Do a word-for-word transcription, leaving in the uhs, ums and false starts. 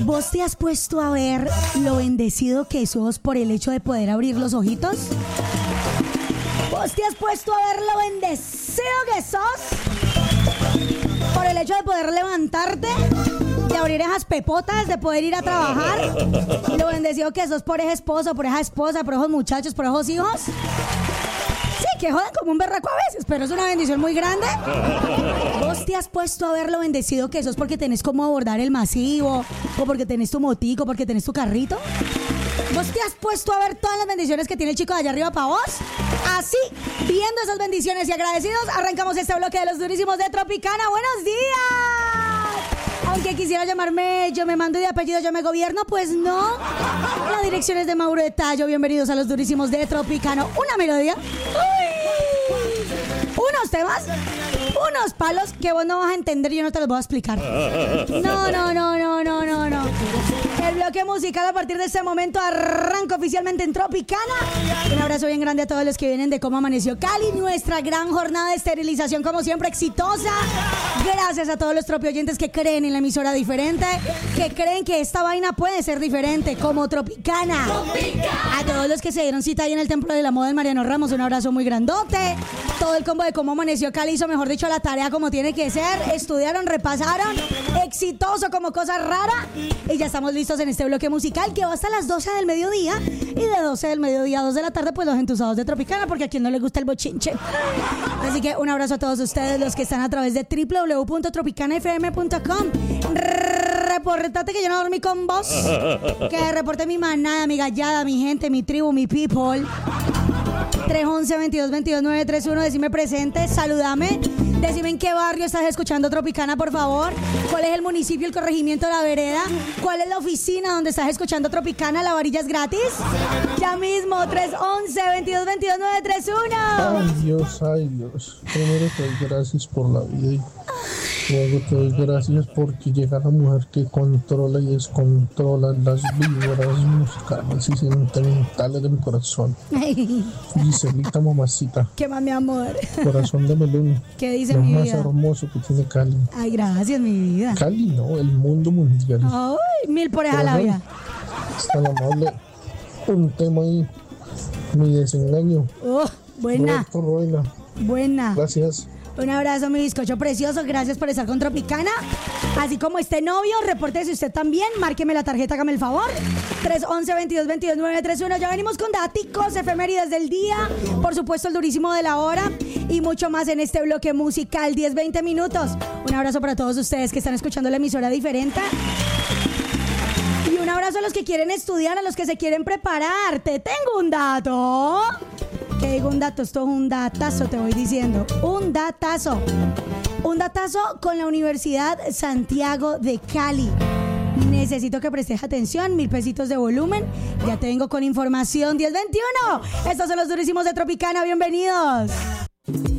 ¿Vos te has puesto a ver lo bendecido que sos por el hecho de poder abrir los ojitos? ¿Vos te has puesto a ver lo bendecido que sos por el hecho de poder levantarte, de abrir esas pepotas, de poder ir a trabajar? Lo bendecido que sos por ese esposo, por esa esposa, por esos muchachos, por esos hijos. Sí, que jodan como un berraco a veces, pero es una bendición muy grande. ¿Vos te has puesto a ver lo bendecido que sos porque tenés cómo abordar el masivo, o porque tenés tu motico, porque tenés tu carrito? ¿Vos te has puesto a ver todas las bendiciones que tiene el chico de allá arriba para vos? Así, viendo esas bendiciones y agradecidos, arrancamos este bloque de los durísimos de Tropicana. ¡Buenos días! Aunque quisiera llamarme Yo me mando y de apellido Yo me gobierno, pues no. La dirección es de Mauro de Tallo. Bienvenidos a los durísimos de Tropicano. Una melodía, unos temas, unos palos que vos no vas a entender y yo no te los voy a explicar. No, no, no, no, no, no, no. El bloque musical a partir de este momento arranca oficialmente en Tropicana. Un abrazo bien grande a todos los que vienen de Cómo Amaneció Cali. Nuestra gran jornada de esterilización, como siempre, exitosa. Gracias a todos los tropioyentes que creen en la emisora diferente, que creen que esta vaina puede ser diferente, como Tropicana. Tropicana. A todos los que se dieron cita ahí en el Templo de la Moda del Mariano Ramos, un abrazo muy grandote. Todo el combo de Cómo Amaneció Cali hizo, mejor dicho, la tarea como tiene que ser. Estudiaron, repasaron, exitoso como cosa rara. Y ya estamos listos en este bloque musical que va hasta las doce del mediodía. Y de doce del mediodía a dos de la tarde, pues los entusiasmados de Tropicana, porque a quien no le gusta el bochinche. Así que un abrazo a todos ustedes, los que están a través de doble u doble u doble u punto tropicana f m punto com. Reportate que yo no dormí con vos. Que reporte mi manada, mi gallada, mi gente, mi tribu, mi people. tres once, veintidós, veintidós, nueve tres uno. Decime presente, saludame. Decime en qué barrio estás escuchando Tropicana, por favor. ¿Cuál es el municipio, el corregimiento, la vereda? ¿Cuál es la oficina donde estás escuchando Tropicana? ¿La varilla es gratis? Ya mismo, tres once, veintidós, veintidós, nueve tres uno. Ay Dios, ay Dios. Primero te doy gracias por la vida y luego te doy gracias porque llega la mujer que controla y descontrola las víboras musicales y sentimentales de mi corazón. Giselita, mamacita. ¿Qué más, mi amor? Corazón de melón. ¿Qué dice lo mi más vida? Hermoso que tiene Cali. Ay, gracias, mi vida. Cali no, el mundo mundial. Ay, mil por esa labia. Es tan amable. Un tema ahí. Mi desengaño. Oh, buena. Roberto Rueda. Buena. Gracias. Un abrazo, mi bizcocho precioso. Gracias por estar con Tropicana. Así como este novio, repórtese usted también. Márqueme la tarjeta, hágame el favor. tres once, veintidós, veintidós, nueve tres uno. Ya venimos con daticos, efemérides del día. Por supuesto, el durísimo de la hora. Y mucho más en este bloque musical. diez, veinte minutos. Un abrazo para todos ustedes que están escuchando la emisora diferente. Y un abrazo a los que quieren estudiar, a los que se quieren preparar. Te tengo un dato. Que digo un dato, esto es un datazo, te voy diciendo. Un datazo. Un datazo con la Universidad Santiago de Cali. Necesito que prestes atención, mil pesitos de volumen. Ya te vengo con información. diez veintiuno. Estos son los durísimos de Tropicana, bienvenidos.